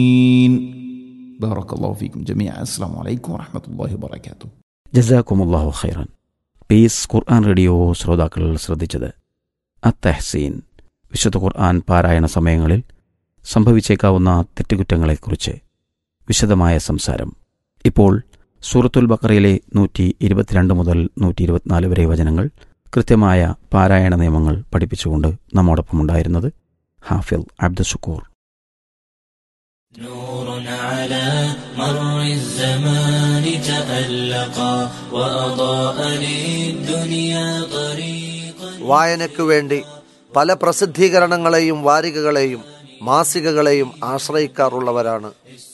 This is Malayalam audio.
بارك الله فيكم جميعا. السلام عليكم ورحمة الله وبركاته. ജസാക്കുമുല്ലാഹു ഖൈറൻ. പീസ് ഖുർആൻ റേഡിയോ ശ്രോതാക്കൾ ശ്രദ്ധിച്ചത് അത്തഹ്സീൻ, വിശുദ്ധ ഖുർആൻ പാരായണ സമയങ്ങളിൽ സംഭവിച്ചേക്കാവുന്ന തെറ്റുകുറ്റങ്ങളെക്കുറിച്ച് വിശദമായ സംസാരം. ഇപ്പോൾ സൂറത്തുൽ ബഖറയിലെ 122 മുതൽ 124 വരെ വചനങ്ങൾ കൃത്യമായ പാരായണ നിയമങ്ങൾ പഠിപ്പിച്ചുകൊണ്ട് നമ്മോടൊപ്പമുണ്ടായിരുന്നത് ഹാഫിൽ അബ്ദുശുക്കൂർ. نور على مر الزمان تألقا وأضاء للدنيا طريقا. വായനയ്ക്കു വേണ്ടി പല പ്രസിദ്ധീകരണങ്ങളെയും വാരികകളെയും മാസികകളെയും ആശ്രയിക്കാറുള്ളവരാണ്